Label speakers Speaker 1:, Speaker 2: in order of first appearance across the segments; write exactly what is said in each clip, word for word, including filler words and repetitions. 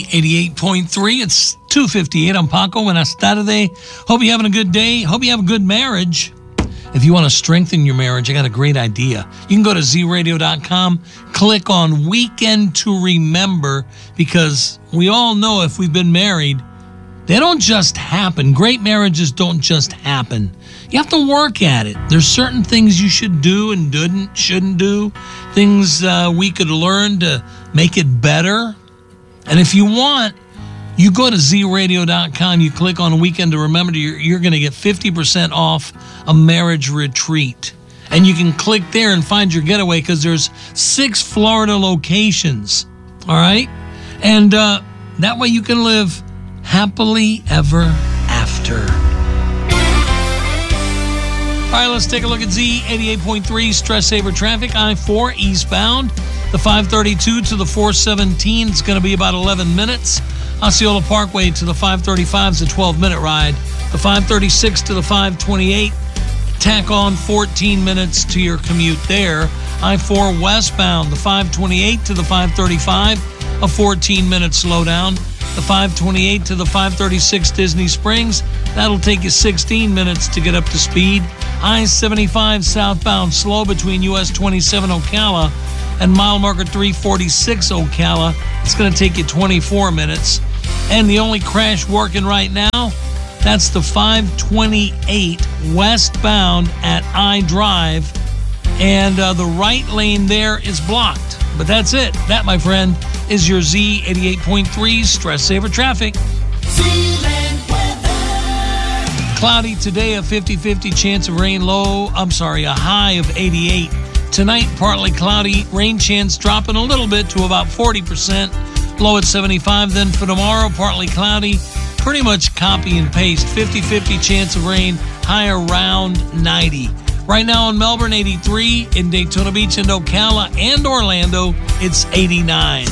Speaker 1: eighty-eight point three. It's two fifty-eight. I'm Paco. Buenas tardes. Hope you're having a good day. Hope you have a good marriage. If you want to strengthen your marriage, I got a great idea. You can go to z radio dot com, click on Weekend to Remember, because we all know if we've been married, they don't just happen. Great marriages don't just happen. You have to work at it. There's certain things you should do and didn't, shouldn't do, things uh, we could learn to make it better. And if you want, you go to z radio dot com, you click on Weekend to Remember, you're, you're going to get fifty percent off a marriage retreat. And you can click there and find your getaway, because there's six Florida locations, all right? And uh, that way you can live happily ever after. All right, let's take a look at Z eighty-eight point three stress saver traffic. I four eastbound, the five thirty-two to the four seventeen. It's going to be about eleven minutes. Osceola Parkway to the five thirty-five is a twelve-minute ride. The five thirty-six to the five twenty-eight, tack on fourteen minutes to your commute there. I four westbound, the five twenty-eight to the five thirty-five, a fourteen-minute slowdown. The five twenty-eight to the five thirty-six Disney Springs, that'll take you sixteen minutes to get up to speed. I seventy-five southbound slow between U S twenty-seven Ocala and mile marker three forty-six Ocala. It's going to take you twenty-four minutes. And the only crash working right now, that's the five twenty-eight westbound at I Drive. And uh, the right lane there is blocked. But that's it. That, my friend, is your Z eighty-eight point three stress saver traffic. Cloudy today, a fifty-fifty chance of rain, low, I'm sorry, a high of eighty-eight. Tonight, partly cloudy, rain chance dropping a little bit to about forty percent, low at seventy-five. Then for tomorrow, partly cloudy, pretty much copy and paste, fifty-fifty chance of rain, high around ninety. Right now in Melbourne, eighty-three. In Daytona Beach and Ocala and Orlando, it's eighty-nine.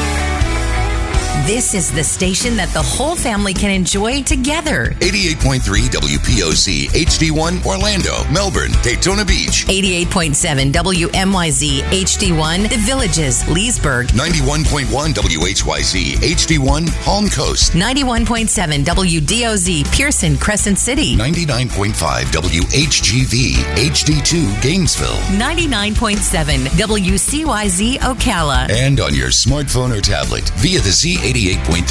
Speaker 2: This is the station that the whole family can enjoy together.
Speaker 3: eighty-eight point three W P O C H D one Orlando, Melbourne, Daytona Beach.
Speaker 2: eighty-eight point seven W M Y Z H D one The Villages, Leesburg.
Speaker 3: ninety-one point one W H Y Z H D one Palm Coast.
Speaker 2: ninety-one point seven W D O Z Pearson, Crescent City.
Speaker 3: ninety-nine point five W H G V H D two Gainesville.
Speaker 2: ninety-nine point seven W C Y Z Ocala.
Speaker 3: And on your smartphone or tablet via the Z eighty-eight point three